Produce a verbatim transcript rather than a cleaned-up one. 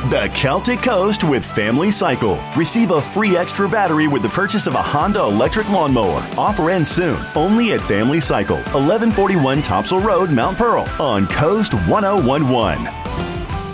The Celtic Coast with Family Cycle. Receive a free extra battery with the purchase of a Honda electric lawnmower. Offer ends soon. Only at Family Cycle, eleven forty-one Topsail Road, Mount Pearl, on Coast ten eleven.